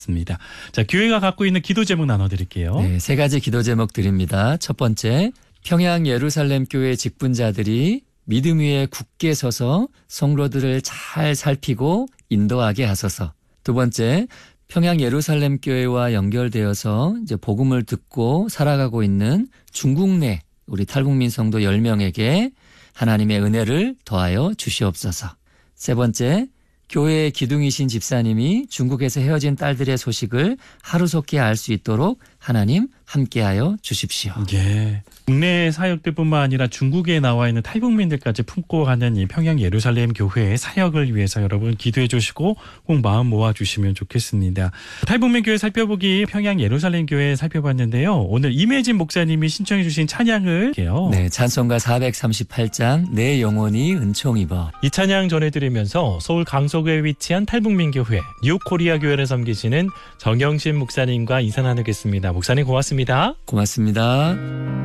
습니다. 자, 교회가 갖고 있는 기도 제목 나눠드릴게요. 네, 세 가지 기도 제목 드립니다. 첫 번째, 평양 예루살렘 교회 직분자들이 믿음 위에 굳게 서서 성도들을 잘 살피고 인도하게 하소서. 두 번째, 평양 예루살렘 교회와 연결되어서 이제 복음을 듣고 살아가고 있는 중국 내 우리 탈북민 성도 10명에게 하나님의 은혜를 더하여 주시옵소서. 세 번째, 교회의 기둥이신 집사님이 중국에서 헤어진 딸들의 소식을 하루속히 알 수 있도록 하나님 함께하여 주십시오. 예. 국내 사역들뿐만 아니라 중국에 나와 있는 탈북민들까지 품고 가는 이 평양 예루살렘 교회의 사역을 위해서 여러분 기도해 주시고 꼭 마음 모아 주시면 좋겠습니다. 탈북민 교회 살펴보기 평양 예루살렘 교회 살펴봤는데요. 오늘 임혜진 목사님이 신청해 주신 찬양을 해요. 네, 찬송가 438장 내 영혼이 은총 입어. 이 찬양 전해드리면서 서울 강서구에 위치한 탈북민 교회 뉴코리아 교회를 섬기시는 정영신 목사님과 인사 나누겠습니다. 목사님 고맙습니다. 고맙습니다.